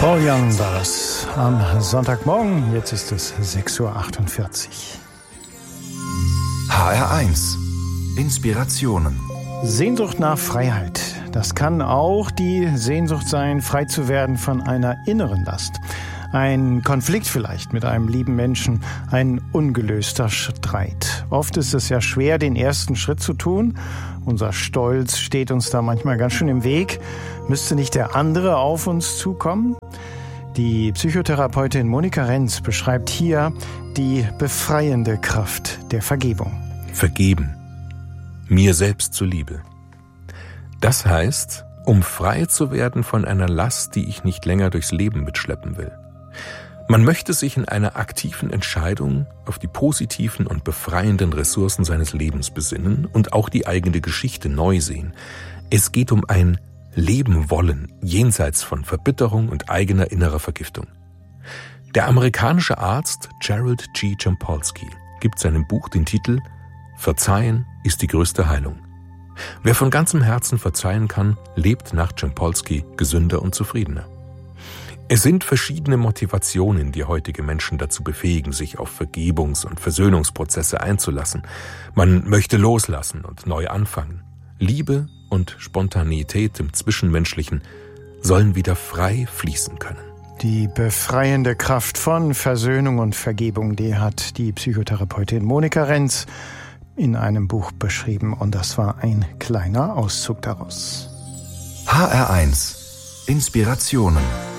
Paul Young war das am Sonntagmorgen. Jetzt ist es 6:48 Uhr. HR1 Inspirationen. Sehnsucht nach Freiheit. Das kann auch die Sehnsucht sein, frei zu werden von einer inneren Last. Ein Konflikt vielleicht mit einem lieben Menschen, ein ungelöster Streit. Oft ist es ja schwer, den ersten Schritt zu tun. Unser Stolz steht uns da manchmal ganz schön im Weg. Müsste nicht der andere auf uns zukommen? Die Psychotherapeutin Monika Renz beschreibt hier die befreiende Kraft der Vergebung. Vergeben. Mir selbst zuliebe. Das heißt, um frei zu werden von einer Last, die ich nicht länger durchs Leben mitschleppen will. Man möchte sich in einer aktiven Entscheidung auf die positiven und befreienden Ressourcen seines Lebens besinnen und auch die eigene Geschichte neu sehen. Es geht um ein Leben wollen, jenseits von Verbitterung und eigener innerer Vergiftung. Der amerikanische Arzt Gerald G. Jampolsky gibt seinem Buch den Titel »Verzeihen ist die größte Heilung«. Wer von ganzem Herzen verzeihen kann, lebt nach Jampolsky gesünder und zufriedener. Es sind verschiedene Motivationen, die heutige Menschen dazu befähigen, sich auf Vergebungs- und Versöhnungsprozesse einzulassen. Man möchte loslassen und neu anfangen. Liebe und Spontaneität im Zwischenmenschlichen sollen wieder frei fließen können. Die befreiende Kraft von Versöhnung und Vergebung, die hat die Psychotherapeutin Monika Renz in einem Buch beschrieben. Und das war ein kleiner Auszug daraus. HR1 Inspirationen.